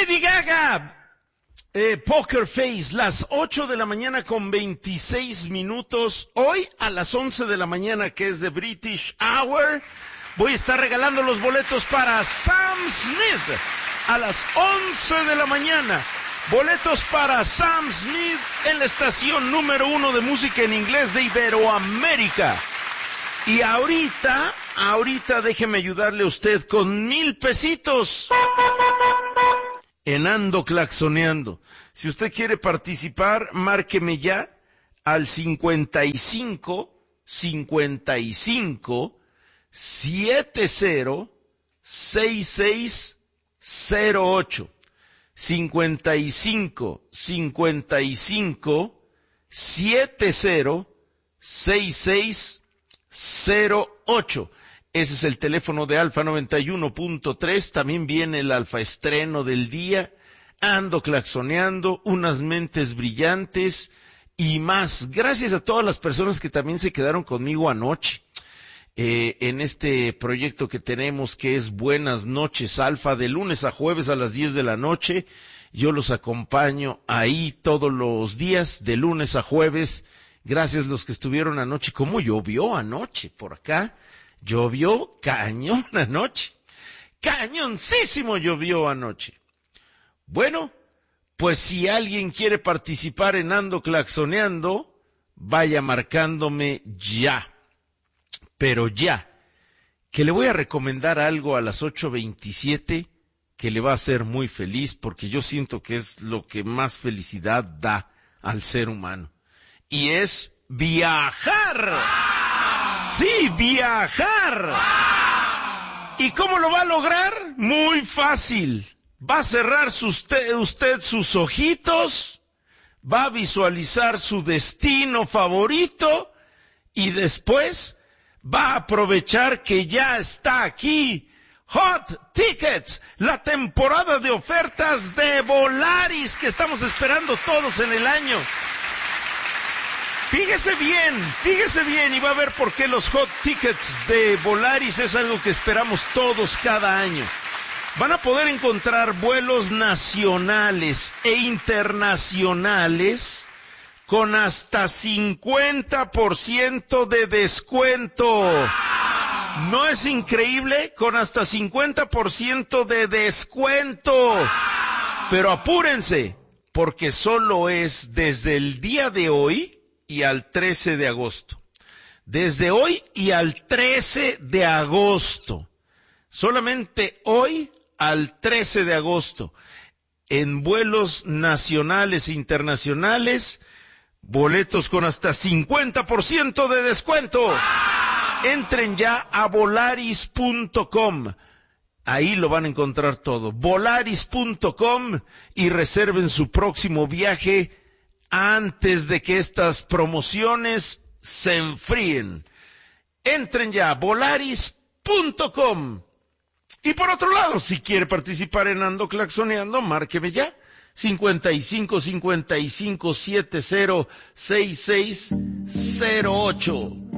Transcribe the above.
Lady Gaga, Poker Face, las 8 de la mañana con 26 minutos. Hoy a las 11 de la mañana, que es de British Hour, voy a estar regalando los boletos para Sam Smith. A las 11 de la mañana, boletos para Sam Smith en la estación número 1 de música en inglés de Iberoamérica. Y ahorita déjeme ayudarle a usted con 1,000 pesitos en Ando Claxoneando. Si usted quiere participar, márqueme ya al 55 70 6608. 55 70 6608. Ese es el teléfono de Alfa 91.3. También viene el Alfa estreno del día. Ando Claxoneando, unas mentes brillantes y más. Gracias a todas las personas que también se quedaron conmigo anoche. En este proyecto que tenemos, que es Buenas Noches Alfa, de lunes a jueves a las 10 de la noche. Yo los acompaño ahí todos los días, de lunes a jueves. Gracias los que estuvieron anoche. ¿Cómo llovió anoche por acá? Llovió cañón anoche. Cañoncísimo llovió anoche. Bueno, pues si alguien quiere participar en Ando Claxoneando, vaya marcándome ya. Pero ya, que le voy a recomendar algo a las 8:27 que le va a hacer muy feliz, porque yo siento que es lo que más felicidad da al ser humano. Y es viajar. Sí, viajar. ¿Y cómo lo va a lograr? Muy fácil. Va a cerrar usted sus ojitos, va a visualizar su destino favorito y después va a aprovechar que ya está aquí Hot Tickets, la temporada de ofertas de Volaris que estamos esperando todos en el año. Fíjese bien y va a ver por qué los Hot Tickets de Volaris es algo que esperamos todos cada año. Van a poder encontrar vuelos nacionales e internacionales con hasta 50% de descuento. ¿No es increíble? Con hasta 50% de descuento. Pero apúrense, porque solo es desde el día de hoy y al 13 de agosto. Desde hoy y al 13 de agosto. Solamente hoy al 13 de agosto. En vuelos nacionales e internacionales, boletos con hasta 50% de descuento. Entren ya a volaris.com. Ahí lo van a encontrar todo. Volaris.com y reserven su próximo viaje antes de que estas promociones se enfríen. Entren ya a volaris.com. Y por otro lado, si quiere participar en Ando Claxoneando, márqueme ya. 55 70 6608.